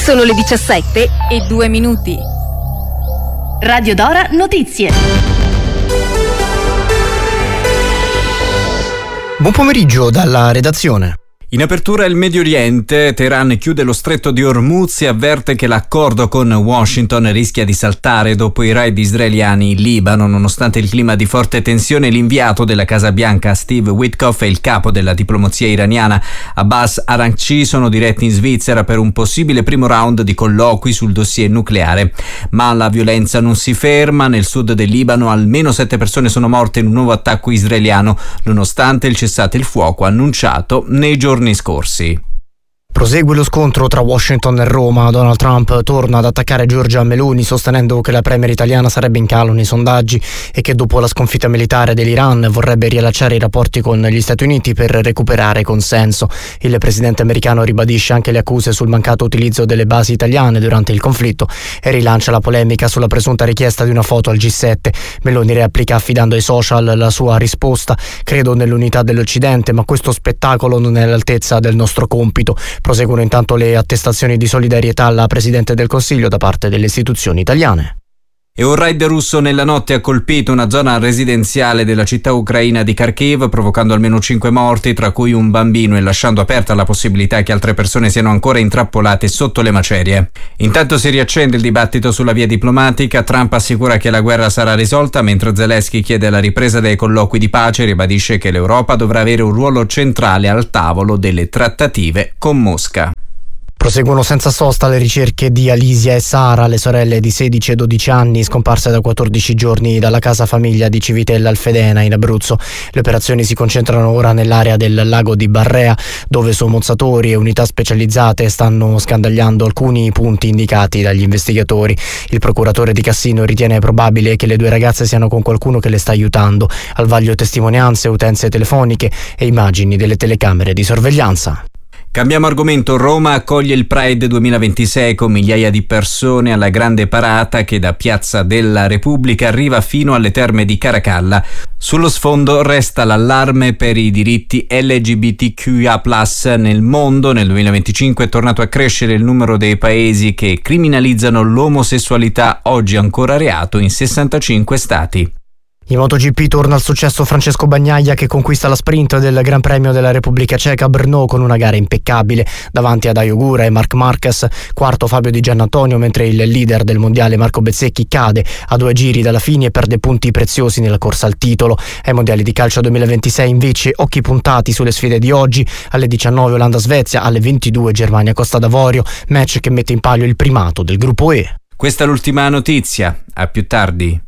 Sono le 17:02. Radio Dora Notizie. Buon pomeriggio dalla redazione. In apertura il Medio Oriente, Teheran chiude lo stretto di Hormuz e avverte che l'accordo con Washington rischia di saltare dopo i raid israeliani in Libano. Nonostante il clima di forte tensione, l'inviato della Casa Bianca Steve Witkoff e il capo della diplomazia iraniana Abbas Araghchi sono diretti in Svizzera per un possibile primo round di colloqui sul dossier nucleare. Ma la violenza non si ferma. Nel sud del Libano almeno 7 persone sono morte in un nuovo attacco israeliano, nonostante il cessate il fuoco annunciato nei giorni scorsi. Prosegue lo scontro tra Washington e Roma. Donald Trump torna ad attaccare Giorgia Meloni, sostenendo che la premier italiana sarebbe in calo nei sondaggi e che dopo la sconfitta militare dell'Iran vorrebbe riallacciare i rapporti con gli Stati Uniti per recuperare consenso. Il presidente americano ribadisce anche le accuse sul mancato utilizzo delle basi italiane durante il conflitto e rilancia la polemica sulla presunta richiesta di una foto al G7. Meloni replica affidando ai social la sua risposta: credo nell'unità dell'Occidente, ma questo spettacolo non è all'altezza del nostro compito. Proseguono intanto le attestazioni di solidarietà alla Presidente del Consiglio da parte delle istituzioni italiane. E un raid russo nella notte ha colpito una zona residenziale della città ucraina di Kharkiv, provocando almeno 5 morti, tra cui un bambino, e lasciando aperta la possibilità che altre persone siano ancora intrappolate sotto le macerie. Intanto si riaccende il dibattito sulla via diplomatica. Trump assicura che la guerra sarà risolta, mentre Zelensky chiede la ripresa dei colloqui di pace e ribadisce che l'Europa dovrà avere un ruolo centrale al tavolo delle trattative con Mosca. Proseguono senza sosta le ricerche di Alisia e Sara, le sorelle di 16 e 12 anni scomparse da 14 giorni dalla casa famiglia di Civitella Alfedena in Abruzzo. Le operazioni si concentrano ora nell'area del lago di Barrea, dove sommozzatori e unità specializzate stanno scandagliando alcuni punti indicati dagli investigatori. Il procuratore di Cassino ritiene probabile che le due ragazze siano con qualcuno che le sta aiutando. Al vaglio testimonianze, utenze telefoniche e immagini delle telecamere di sorveglianza. Cambiamo argomento. Roma accoglie il Pride 2026 con migliaia di persone alla grande parata che da Piazza della Repubblica arriva fino alle terme di Caracalla. Sullo sfondo resta l'allarme per i diritti LGBTQIA+ nel mondo. Nel 2025 è tornato a crescere il numero dei paesi che criminalizzano l'omosessualità, oggi ancora reato in 65 stati. In MotoGP torna al successo Francesco Bagnaia, che conquista la sprint del Gran Premio della Repubblica Ceca a Brno con una gara impeccabile davanti ad Ayogura e Marc Marquez. Quarto Fabio Di Giannantonio, mentre il leader del mondiale Marco Bezzecchi cade a 2 giri dalla fine e perde punti preziosi nella corsa al titolo. Ai mondiali di calcio 2026 invece occhi puntati sulle sfide di oggi. Alle 19 Olanda-Svezia, alle 22 Germania-Costa d'Avorio, match che mette in palio il primato del gruppo E. Questa è l'ultima notizia. A più tardi.